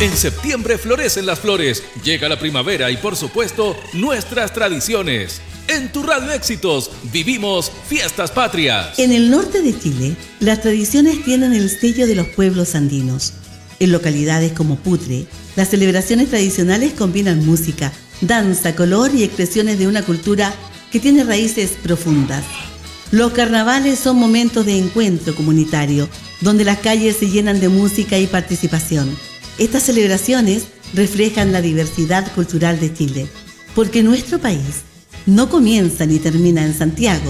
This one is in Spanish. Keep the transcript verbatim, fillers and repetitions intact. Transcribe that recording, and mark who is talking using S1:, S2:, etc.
S1: En septiembre florecen las flores, llega la primavera y por supuesto nuestras tradiciones. En tu Radio Éxitos vivimos fiestas patrias.
S2: En el norte de Chile, las tradiciones tienen el sello de los pueblos andinos. En localidades como Putre, las celebraciones tradicionales combinan música, danza, color y expresiones de una cultura que tiene raíces profundas. Los carnavales son momentos de encuentro comunitario, donde las calles se llenan de música y participación. Estas celebraciones reflejan la diversidad cultural de Chile, porque nuestro país no comienza ni termina en Santiago,